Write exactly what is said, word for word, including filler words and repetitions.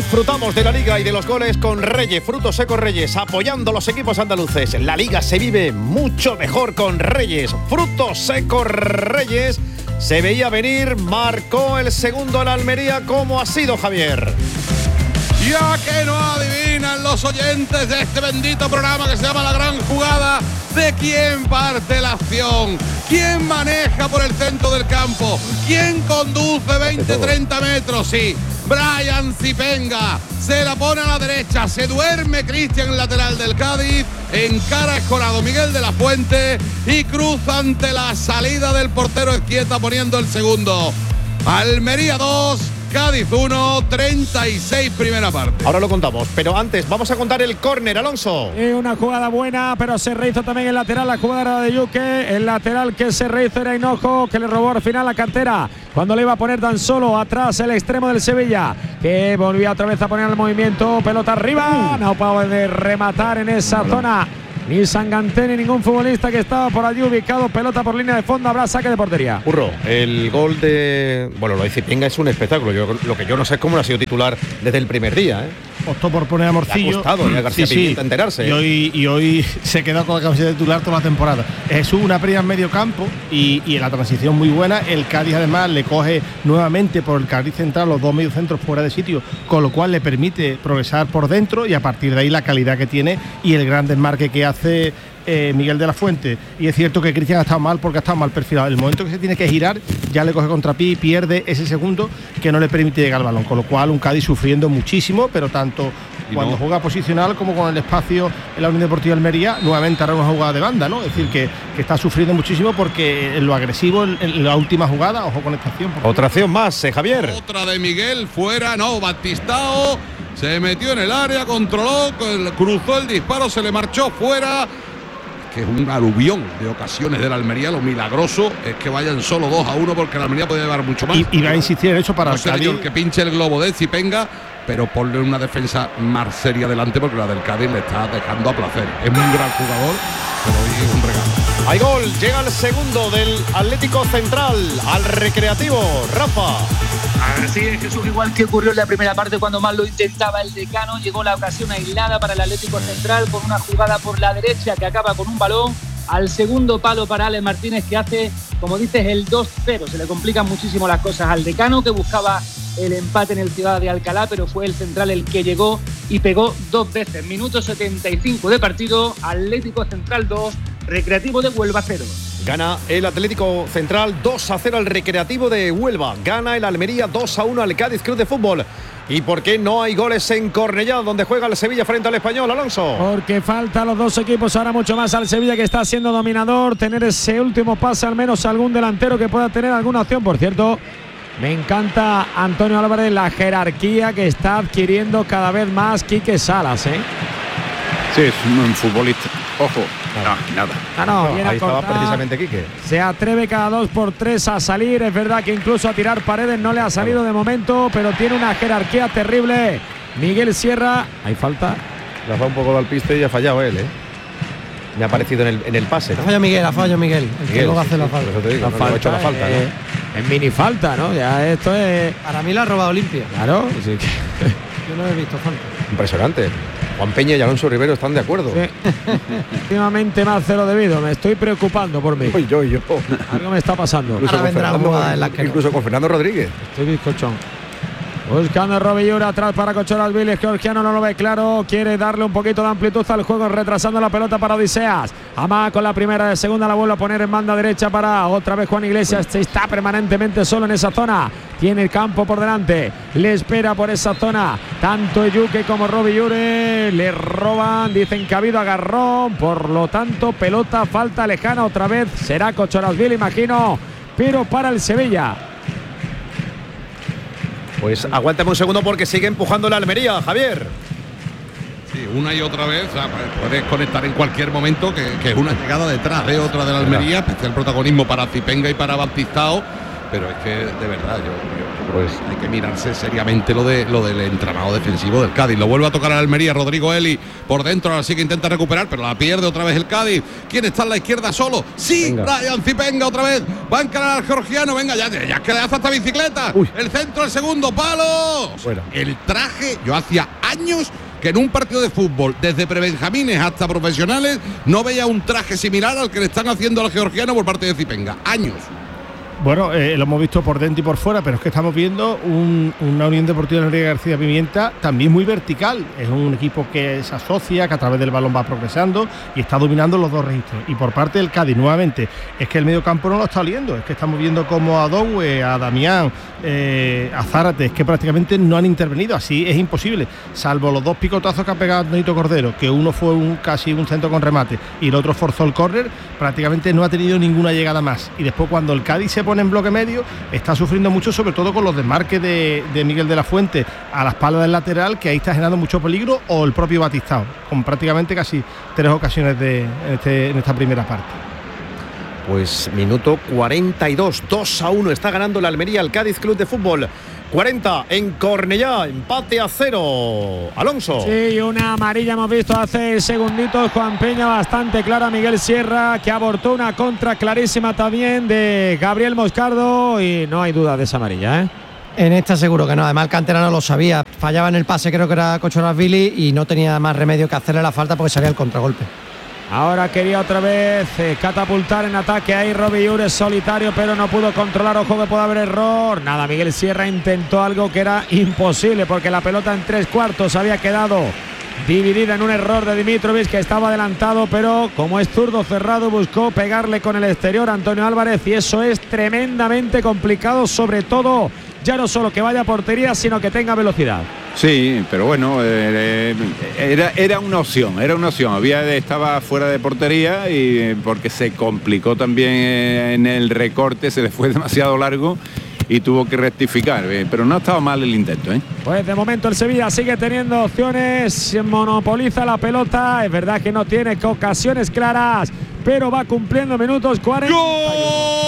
Disfrutamos de la Liga y de los goles con Reyes, Frutos Secos Reyes, apoyando los equipos andaluces. La Liga se vive mucho mejor con Reyes, Frutos Secos Reyes. Se veía venir, marcó el segundo en Almería. ¿Cómo ha sido, Javier? Ya que no adivinan los oyentes de este bendito programa que se llama La Gran Jugada, ¿de quién parte la acción? ¿Quién maneja por el centro del campo? ¿Quién conduce veinte, treinta metros? Sí, Brian Zipenga se la pone a la derecha, se duerme Cristian, lateral del Cádiz, encara escorado Miguel de la Fuente y cruza ante la salida del portero Ezquieta poniendo el segundo. Almería dos, Cádiz uno, treinta y seis primera parte. Ahora lo contamos, pero antes vamos a contar el córner, Alonso. Es una jugada buena, pero se rehizo también el lateral. La jugada era de Yuque, el lateral que se rehizo era Hinojo, que le robó al final la cantera cuando le iba a poner tan solo atrás el extremo del Sevilla, que volvía otra vez a poner el movimiento, pelota arriba, no puede rematar en esa zona ni Sanganté ni ningún futbolista que estaba por allí ubicado. Pelota por línea de fondo, habrá saque de portería. Urro, el gol de… Bueno, lo de Zipenga es un espectáculo. Yo, lo que yo no sé es cómo no ha sido titular desde el primer día, ¿eh? Optó por poner a Morcillo. Le ha costado y a García sí, Pimienta sí. enterarse. Y hoy, y hoy se quedó con la camiseta de titular toda la temporada. Es una pérdida en medio campo y, y en la transición muy buena. El Cádiz además le coge nuevamente por el carril central los dos mediocentros fuera de sitio, con lo cual le permite progresar por dentro y a partir de ahí la calidad que tiene y el gran desmarque que hace Eh, Miguel de la Fuente. Y es cierto que Cristian ha estado mal porque ha estado mal perfilado. El momento que se tiene que girar ya le coge contrapié y pierde ese segundo que no le permite llegar al balón, con lo cual un Cádiz sufriendo muchísimo, pero tanto y cuando no. juega posicional como con el espacio en la Unión Deportiva Almería. Nuevamente hará una jugada de banda, ¿no? Es decir, que, que está sufriendo muchísimo porque en lo agresivo en, en la última jugada, ojo con esta acción. Otra acción más, eh, Javier. Otra de Miguel, fuera, no, Batistao se metió en el área, controló, cruzó el disparo, se le marchó fuera. Que es un aluvión de ocasiones de la Almería. Lo milagroso es que vayan solo dos a uno porque la Almería puede llevar mucho más. Y, y va a insistir en eso para no el Cádiz. el que pinche el globo de Zipenga, pero ponle una defensa más seria delante porque la del Cádiz le está dejando a placer. Es un gran jugador, pero hoy es un regalo. Hay gol, llega el segundo del Atlético Central al Recreativo. Rafa. Así es, Jesús, igual que ocurrió en la primera parte cuando más lo intentaba el Decano, llegó la ocasión aislada para el Atlético Central con una jugada por la derecha que acaba con un balón al segundo palo para Alex Martínez, que hace, como dices, el dos cero. Se le complican muchísimo las cosas al Decano, que buscaba el empate en el Ciudad de Alcalá, pero fue el Central el que llegó y pegó dos veces. Minuto setenta y cinco de partido, Atlético Central dos, Recreativo de Huelva cero. Gana el Atlético Central dos a cero al Recreativo de Huelva. Gana el Almería dos a uno al Cádiz Club de Fútbol. ¿Y por qué no hay goles en Cornellá, donde juega el Sevilla frente al Español, Alonso? Porque falta a los dos equipos, ahora mucho más al Sevilla, que está siendo dominador, tener ese último pase, al menos algún delantero que pueda tener alguna opción. Por cierto, me encanta Antonio Álvarez, la jerarquía que está adquiriendo cada vez más Quique Salas, ¿eh? Sí, es un futbolista. Ojo, no, nada. Ah, no, no, ahí estaba precisamente Quique. Se atreve cada dos por tres a salir. Es verdad que incluso a tirar paredes no le ha salido de momento, pero tiene una jerarquía terrible. Miguel Sierra, hay falta. Le ha dado un poco al piste y ha fallado él, ¿eh? Me ha aparecido en el, en el pase, ¿no? Ha fallado Miguel, ha fallado Miguel. El Miguel, que luego sí, hace la sí, falta. por eso te digo, La no, falta, ha hecho la falta, eh, ¿no? Es mini falta, ¿no? Ya esto es… Para mí la ha robado limpia. Claro, sí. Yo no he visto falta. Impresionante. Juan Peña y Alonso Rivero están de acuerdo. Sí. Últimamente más cero debido. Me estoy preocupando por mí. Yo, yo, yo. Algo me está pasando. Incluso Ahora con, vendrá Fernando, jugada en la que no. incluso con Fernando Rodríguez. Estoy bizcochón. Buscando Robillura atrás para Cocholas Viles. Georgiano no lo ve claro. Quiere darle un poquito de amplitud al juego, retrasando la pelota para Odiseas. Amá con la primera, de segunda la vuelve a poner en banda derecha para otra vez Juan Iglesias. Se está permanentemente solo en esa zona. Tiene el campo por delante. Le espera por esa zona. Tanto Yuque como Robillure le roban. Dicen que ha habido agarrón. Por lo tanto, pelota, falta lejana otra vez. Será Cocholas Viles, imagino. Pero para el Sevilla. Pues aguántame un segundo porque sigue empujando la Almería, Javier. Sí, una y otra vez, o sea, puedes conectar en cualquier momento, que, que es una llegada detrás de otra de la Almería, especial protagonismo para Zipenga y para Batistao, pero es que de verdad yo, yo pues hay que mirarse seriamente lo de lo del entramado defensivo del Cádiz. Lo vuelve a tocar a Almería, Rodrigo Eli por dentro, ahora sí que intenta recuperar, pero la pierde otra vez el Cádiz. ¿Quién está en la izquierda solo? Sí, venga. Ryan Zipenga otra vez, va a encarar al georgiano, venga, ya, ya, ya que le hace hasta bicicleta. Uy. El centro, el segundo palo. Bueno. El traje, yo hacía años que en un partido de fútbol, desde prebenjamines hasta profesionales, no veía un traje similar al que le están haciendo al georgiano por parte de Zipenga. Años. Bueno, eh, lo hemos visto por dentro y por fuera, pero es que estamos viendo un, una Unión Deportiva de Enrique García Pimienta también muy vertical. Es un equipo que se asocia, que a través del balón va progresando y está dominando los dos registros. Y por parte del Cádiz, nuevamente, es que el medio campo no lo está oliendo. Es que estamos viendo como a Doué, a Damián, eh, a Zárate, es que prácticamente no han intervenido. Así es imposible, salvo los dos picotazos que ha pegado Antonito Cordero, que uno fue un, casi un centro con remate y el otro forzó el córner, prácticamente no ha tenido ninguna llegada más. Y después, cuando el Cádiz se pone en bloque medio, está sufriendo mucho, sobre todo con los desmarques de, de Miguel de la Fuente a la espalda del lateral, que ahí está generando mucho peligro, o el propio Batistao, con prácticamente casi tres ocasiones de, en, este, en esta primera parte. Pues minuto cuarenta y dos, dos a uno está ganando la Almería al Cádiz Club de Fútbol. cuarenta en Cornellá, empate a cero. Alonso. Sí, una amarilla hemos visto hace segunditos, Juan Peña, bastante clara. Miguel Sierra, que abortó una contra clarísima también de Gabriel Moscardo, y no hay duda de esa amarilla, ¿eh? En esta seguro que no, además el canterano lo sabía, fallaba en el pase, creo que era Cochorazvili, y no tenía más remedio que hacerle la falta porque salía el contragolpe. Ahora quería otra vez eh, catapultar en ataque ahí Robillures solitario, pero no pudo controlar. Ojo que puede haber error. Nada, Miguel Sierra intentó algo que era imposible, porque la pelota en tres cuartos había quedado dividida en un error de Dimitrovic, que estaba adelantado, pero como es zurdo cerrado, buscó pegarle con el exterior a Antonio Álvarez, y eso es tremendamente complicado, sobre todo ya no solo que vaya a portería, sino que tenga velocidad. Sí, pero bueno, eh, era, era una opción, era una opción. Había, estaba fuera de portería, y porque se complicó también en el recorte, se le fue demasiado largo y tuvo que rectificar, eh, pero no estaba mal el intento, ¿eh? Pues de momento el Sevilla sigue teniendo opciones, monopoliza la pelota, es verdad que no tiene ocasiones claras, pero va cumpliendo minutos cuarenta. ¡Gol!